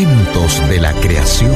De la creación.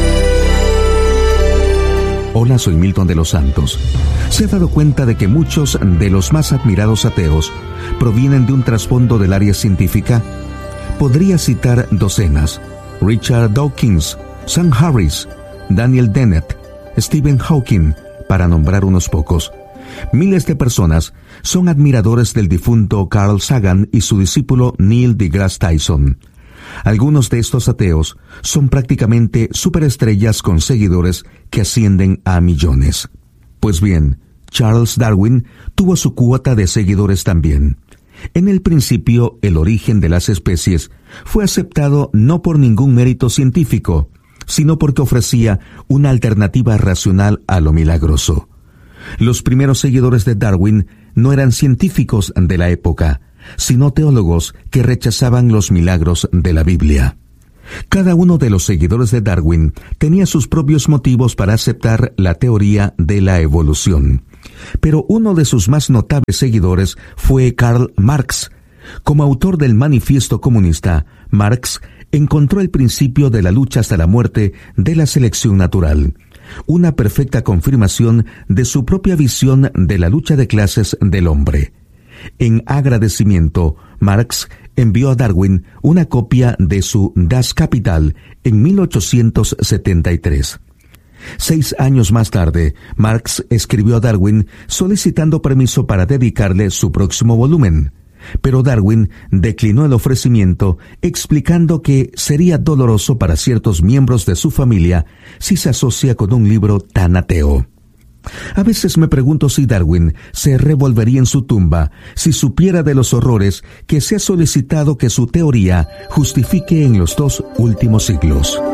Hola, soy Milton de los Santos. ¿Se ha dado cuenta de que muchos de los más admirados ateos provienen de un trasfondo del área científica? Podría citar docenas: Richard Dawkins, Sam Harris, Daniel Dennett, Stephen Hawking, para nombrar unos pocos. Miles de personas son admiradores del difunto Carl Sagan y su discípulo Neil deGrasse Tyson. Algunos de estos ateos son prácticamente superestrellas con seguidores que ascienden a millones. Pues bien, Charles Darwin tuvo su cuota de seguidores también. En el principio, el origen de las especies fue aceptado no por ningún mérito científico, sino porque ofrecía una alternativa racional a lo milagroso. Los primeros seguidores de Darwin no eran científicos de la época, sino teólogos que rechazaban los milagros de la Biblia. Cada uno de los seguidores de Darwin tenía sus propios motivos para aceptar la teoría de la evolución. Pero uno de sus más notables seguidores fue Karl Marx. Como autor del Manifiesto Comunista, Marx encontró el principio de la lucha hasta la muerte de la selección natural, una perfecta confirmación de su propia visión de la lucha de clases del hombre. En agradecimiento, Marx envió a Darwin una copia de su Das Kapital en 1873. 6 años más tarde, Marx escribió a Darwin solicitando permiso para dedicarle su próximo volumen. Pero Darwin declinó el ofrecimiento, explicando que sería doloroso para ciertos miembros de su familia si se asocia con un libro tan ateo. A veces me pregunto si Darwin se revolvería en su tumba si supiera de los horrores que se ha solicitado que su teoría justifique en los 2 últimos siglos.